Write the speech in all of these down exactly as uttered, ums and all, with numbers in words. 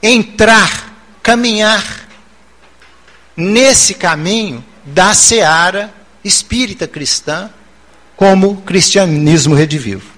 entrar, caminhar nesse caminho da seara espírita cristã, como cristianismo redivivo.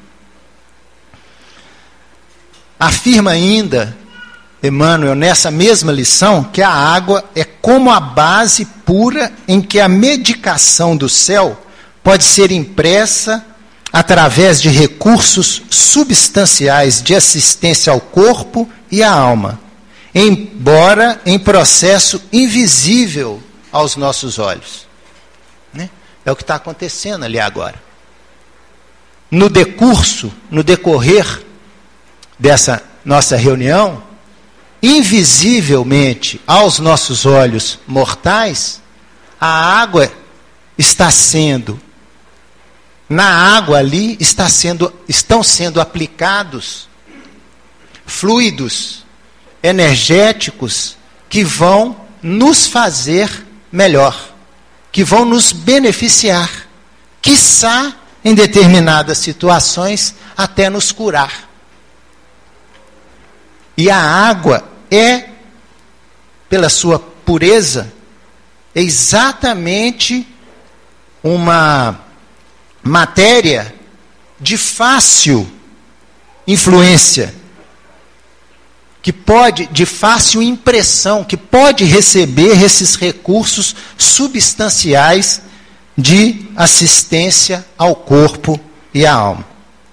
Afirma ainda Emmanuel, nessa mesma lição, que a água é como a base pura em que a medicação do céu pode ser impressa através de recursos substanciais de assistência ao corpo e à alma, embora em processo invisível aos nossos olhos. Né? É o que está acontecendo ali agora. No decurso, no decorrer dessa nossa reunião, invisivelmente aos nossos olhos mortais, a água está sendo, na água ali está sendo, estão sendo aplicados fluidos energéticos que vão nos fazer melhor, que vão nos beneficiar, quiçá em determinadas situações até nos curar. E a água é, pela sua pureza, exatamente uma matéria de fácil influência, que pode, de fácil impressão, que pode receber esses recursos substanciais de assistência ao corpo e à alma.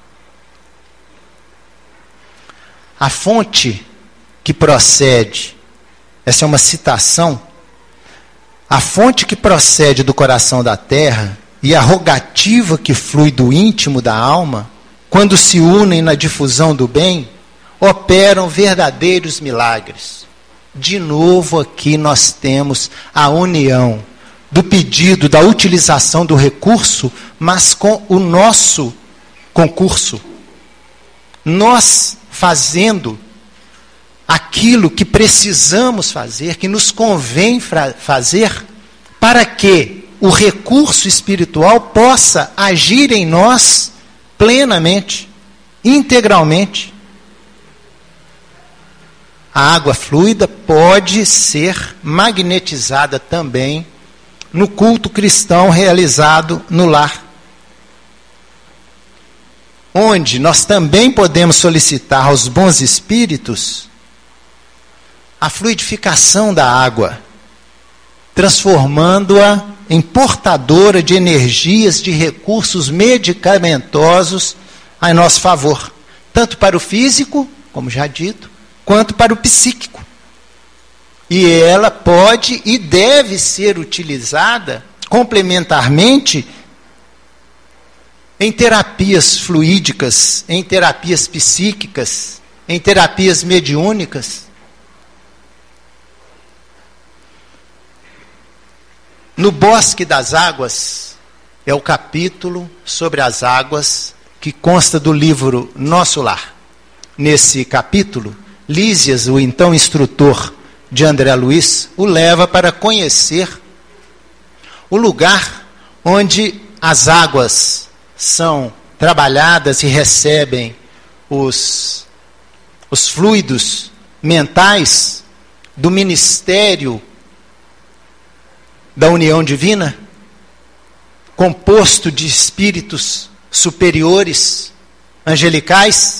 A fonte que procede, essa é uma citação, a fonte que procede do coração da terra e a rogativa que flui do íntimo da alma, quando se unem na difusão do bem, operam verdadeiros milagres. De novo aqui nós temos a união do pedido, da utilização do recurso, mas com o nosso concurso. Nós fazendo aquilo que precisamos fazer, que nos convém fazer, para que o recurso espiritual possa agir em nós plenamente, integralmente. A água fluida pode ser magnetizada também no culto cristão realizado no lar, onde nós também podemos solicitar aos bons espíritos a fluidificação da água, transformando-a em portadora de energias, de recursos medicamentosos a nosso favor, tanto para o físico, como já dito, quanto para o psíquico. E ela pode e deve ser utilizada complementarmente em terapias fluídicas, em terapias psíquicas, em terapias mediúnicas. No Bosque das Águas, é o capítulo sobre as águas que consta do livro Nosso Lar. Nesse capítulo, Lísias, o então instrutor de André Luiz, o leva para conhecer o lugar onde as águas são trabalhadas e recebem os, os fluidos mentais do ministério da união divina, composto de espíritos superiores, angelicais.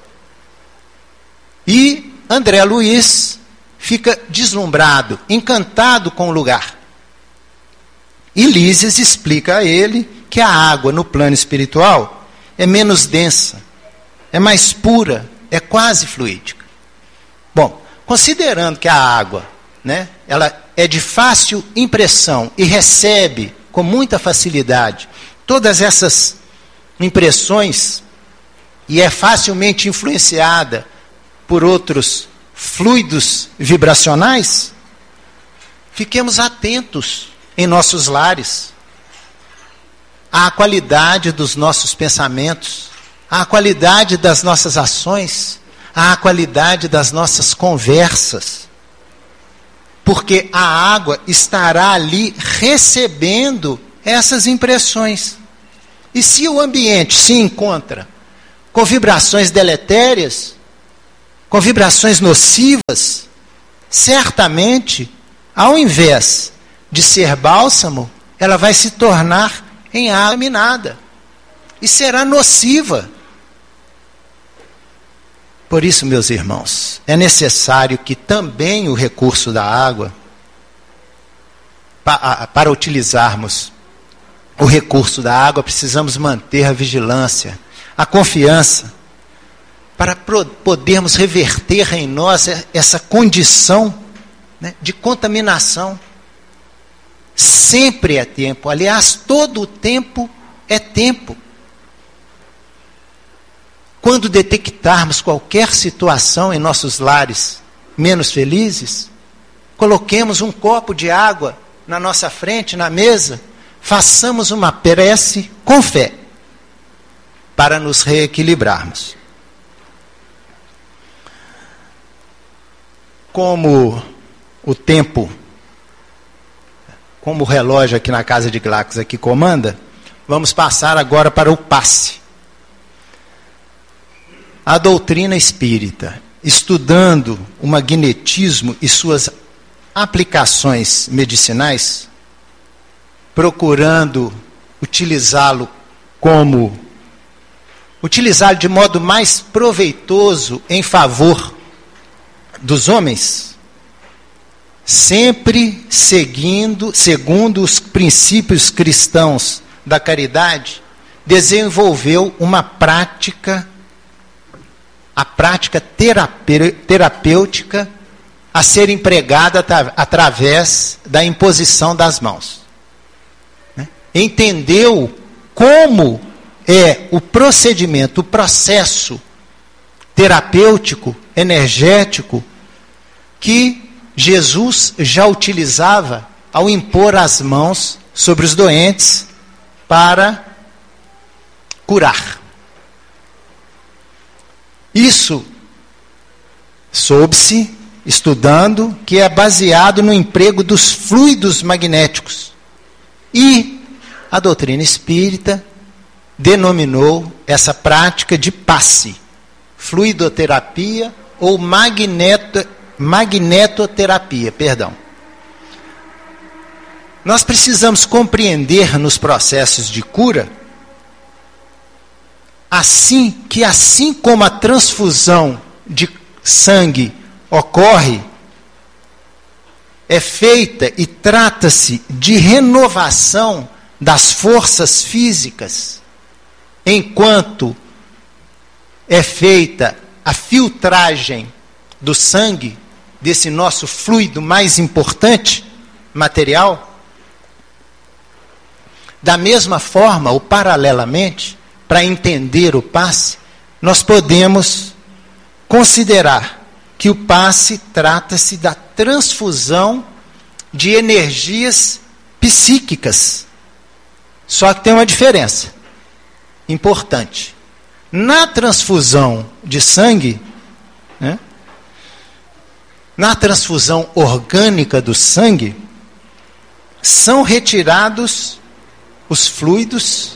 E André Luiz fica deslumbrado, encantado com o lugar. E Lísias explica a ele que a água no plano espiritual é menos densa, é mais pura, é quase fluídica. Bom, considerando que a água, né, ela é de fácil impressão e recebe com muita facilidade todas essas impressões e é facilmente influenciada por outros fluidos vibracionais, fiquemos atentos em nossos lares à qualidade dos nossos pensamentos, à qualidade das nossas ações, à qualidade das nossas conversas. Porque a água estará ali recebendo essas impressões. E se o ambiente se encontra com vibrações deletérias, com vibrações nocivas, certamente, ao invés de ser bálsamo, ela vai se tornar em água minada e será nociva. Por isso, meus irmãos, é necessário que também o recurso da água, pa, para utilizarmos o recurso da água, precisamos manter a vigilância, a confiança, para pro, podermos reverter em nós essa condição, né, de contaminação. Sempre é tempo, aliás, todo o tempo é tempo. Quando detectarmos qualquer situação em nossos lares menos felizes, coloquemos um copo de água na nossa frente, na mesa, façamos uma prece com fé, para nos reequilibrarmos. Como o tempo, como o relógio aqui na casa de Glacos aqui comanda, vamos passar agora para o passe. A doutrina espírita, estudando o magnetismo e suas aplicações medicinais, procurando utilizá-lo como, utilizá-lo de modo mais proveitoso em favor dos homens, sempre seguindo, segundo os princípios cristãos da caridade, desenvolveu uma prática, a prática terapêutica a ser empregada através da imposição das mãos. Entendeu como é o procedimento, o processo terapêutico, energético, que Jesus já utilizava ao impor as mãos sobre os doentes para curar. Isso soube-se, estudando, que é baseado no emprego dos fluidos magnéticos. E a doutrina espírita denominou essa prática de passe, fluidoterapia ou magneto, magnetoterapia, perdão. Nós precisamos compreender nos processos de cura, assim que assim como a transfusão de sangue ocorre, é feita e trata-se de renovação das forças físicas, enquanto é feita a filtragem do sangue, desse nosso fluido mais importante, material. Da mesma forma, ou paralelamente, para entender o passe, nós podemos considerar que o passe trata-se da transfusão de energias psíquicas. Só que tem uma diferença importante. Na transfusão de sangue, né, na transfusão orgânica do sangue, são retirados os fluidos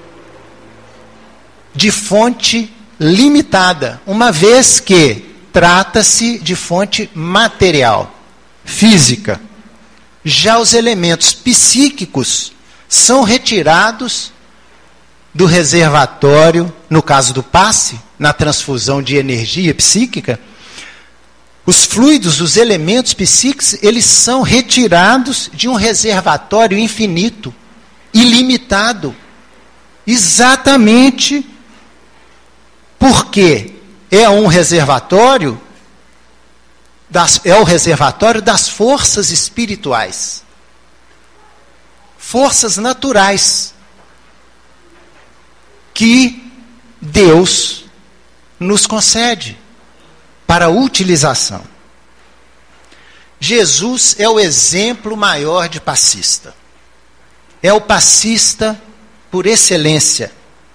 de fonte limitada, uma vez que trata-se de fonte material, física. Já os elementos psíquicos são retirados do reservatório, no caso do passe, na transfusão de energia psíquica. Os fluidos, os elementos psíquicos, eles são retirados de um reservatório infinito, ilimitado, exatamente porque é um reservatório, das, é o reservatório das forças espirituais, forças naturais, que Deus nos concede para utilização. Jesus é o exemplo maior de passista. É o passista por excelência.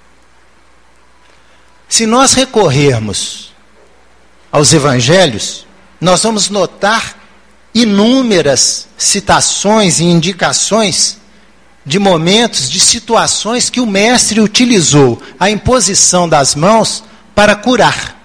Se nós recorrermos aos evangelhos, nós vamos notar inúmeras citações e indicações de momentos, de situações que o mestre utilizou a imposição das mãos para curar.